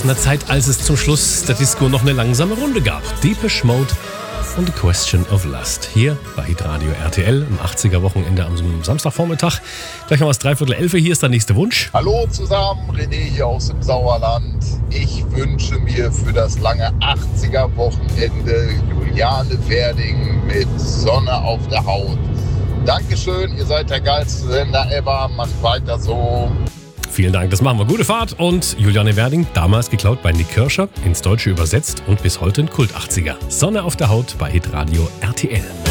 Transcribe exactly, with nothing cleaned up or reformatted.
aus einer Zeit, als es zum Schluss der Disco noch eine langsame Runde gab. Depeche Mode und A Question of Lust. Hier bei Hitradio R T L am achtziger-Wochenende am Samstagvormittag. Gleich mal was dreiviertel elf. Hier ist der nächste Wunsch. Hallo zusammen, René hier aus dem Sauerland. Ich wünsche mir für das lange achtziger-Wochenende Juliane Werding mit Sonne auf der Haut. Dankeschön, ihr seid der geilste Sender ever. Macht weiter so. Vielen Dank, das machen wir. Gute Fahrt. Und Juliane Werding, damals geklaut bei Nick Kirscher, ins Deutsche übersetzt und bis heute ein Kult-achtziger. Sonne auf der Haut bei Hitradio R T L.